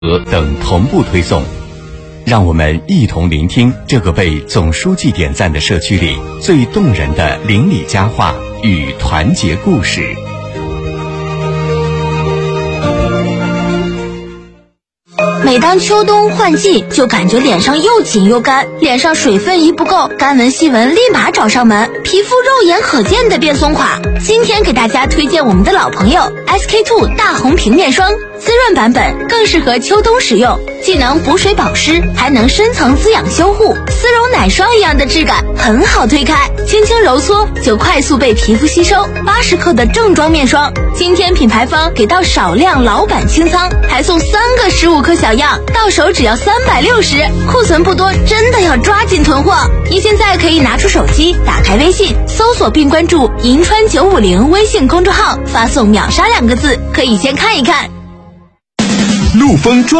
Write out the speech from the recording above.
等同步推送。让我们一同聆听这个被总书记点赞的社区里最动人的邻里佳话与团结故事。 每当秋冬换季，就感觉脸上又紧又干，脸上水分一不够，干纹细纹立马找上门，皮肤肉眼可见的变松垮。今天给大家推荐我们的老朋友 SK2 大红平面霜，滋润版本更适合秋冬使用，既能补水保湿，还能深层滋养修护，丝绒奶霜一样的质感，很好推开，轻轻揉搓就快速被皮肤吸收。80克的正装面霜，今天品牌方给到少量老版清仓，还送3个15克小样，到手只要360，库存不多，真的要抓紧囤货。您现在可以拿出手机，打开微信，搜索并关注银川950微信公众号，发送秒杀2个字，可以先看一看。 陆风